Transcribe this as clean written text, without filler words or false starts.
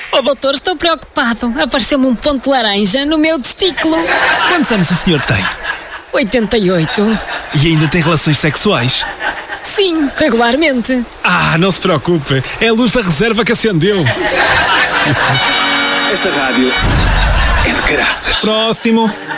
Oh, doutor, estou preocupado. Apareceu-me um ponto laranja no meu testículo. Quantos anos o senhor tem? 88. E ainda tem relações sexuais? Sim, regularmente. Não se preocupe. É a luz da reserva que acendeu. Esta rádio é de graças. Próximo.